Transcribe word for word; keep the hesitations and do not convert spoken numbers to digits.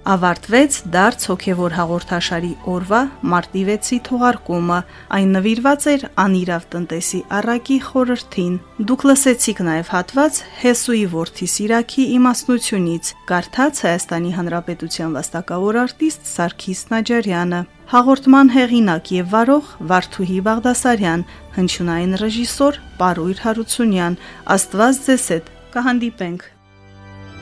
Ավարտվեց դարձ հոգևոր հաղորդաշարի օրվա մարտի վեցի թողարկումը։ Այն նվիրված էր անիրավ տնտեսի առակի խորհրդին։ Դուք լսեցիք նաև հատված Հեսուի որդի Սիրաքի իմաստնությունից, կարդաց Հայաստանի Հանրապետության վաստակավոր արտիստ Սարգիս Նաջարյանը։ Հաղորդման հեղինակ եւ վարող Վարդուհի Բաղդասարյան, հնչյունային ռեժիսոր Պարույր Հարությունյան։ Աստված ձեզ հետ կհանդիպենք։